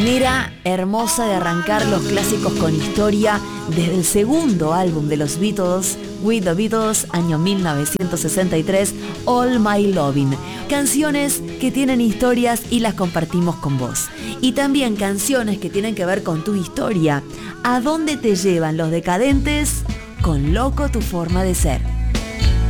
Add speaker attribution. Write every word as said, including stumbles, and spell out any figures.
Speaker 1: Manera hermosa de arrancar los clásicos con historia desde el segundo álbum de los Beatles, With the Beatles, año mil novecientos sesenta y tres, All My Lovin'. Canciones que tienen historias y las compartimos con vos. Y también canciones que tienen que ver con tu historia. ¿A dónde te llevan los Decadentes? Con Loco tu forma de ser.